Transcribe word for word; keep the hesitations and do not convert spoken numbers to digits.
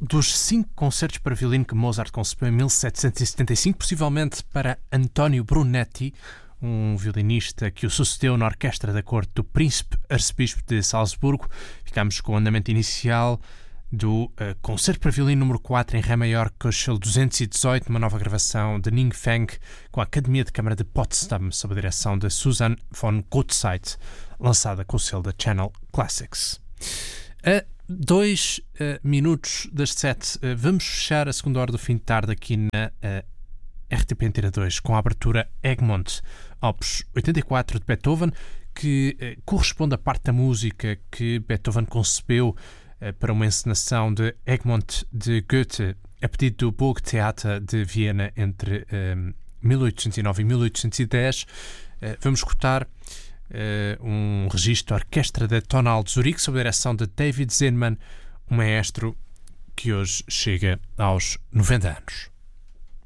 dos cinco concertos para violino que Mozart concebeu em mil setecentos e setenta e cinco, possivelmente para António Brunetti, um violinista que o sucedeu na orquestra da corte do Príncipe Arcebispo de Salzburgo. Ficamos com o andamento inicial do uh, Concerto para Violino número quatro em Ré maior, Köchel duzentos e dezoito, uma nova gravação de Ning Feng com a Academia de Câmara de Potsdam, sob a direção de Susanne von Gootzeit, lançada com o selo da Channel Classics. A dois uh, minutos das sete, uh, vamos fechar a segunda hora do fim de tarde aqui na uh, R T P Antena dois com a abertura Egmont, opus oitenta e quatro de Beethoven, que uh, corresponde à parte da música que Beethoven concebeu uh, para uma encenação de Egmont de Goethe, a pedido do Burgtheater de Viena entre uh, mil oitocentos e nove e mil oitocentos e dez. Uh, vamos escutar uh, um registro Orquestra da Tonal de Zurique, sob a direção de David Zinman, um maestro que hoje chega aos noventa anos.